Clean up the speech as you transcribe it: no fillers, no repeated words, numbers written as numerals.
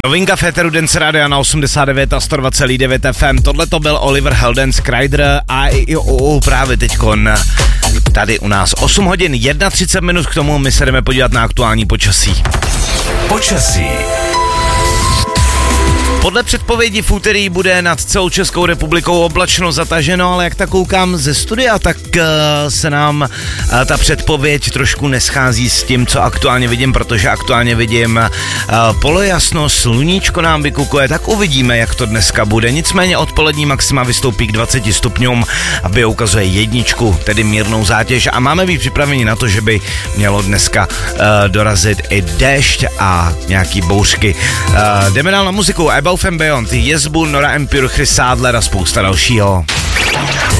Novinka Féteru Dance Rádia na 89 a 120,9 FM. Tohle to byl Oliver Heldens, Kryder a právě teďkon tady u nás 8 hodin 31 minut, k tomu my se jdeme podívat na aktuální počasí. Počasí. Podle předpovědi v úterý bude nad celou Českou republikou oblačno zataženo, ale jak tak koukám ze studia, tak se nám ta předpověď trošku neschází s tím, co aktuálně vidím, protože aktuálně vidím polojasno, sluníčko nám vykukuje, tak uvidíme, jak to dneska bude. Nicméně odpolední maxima vystoupí k 20 stupňům, aby ukazuje jedničku, tedy mírnou zátěž, a máme být připraveni na to, že by mělo dneska dorazit i déšť a nějaký bouřky. Jdeme dál na muziku. Above and Beyond, Jezbu, Nora En Pure, Chris Sadler a spousta dalšího.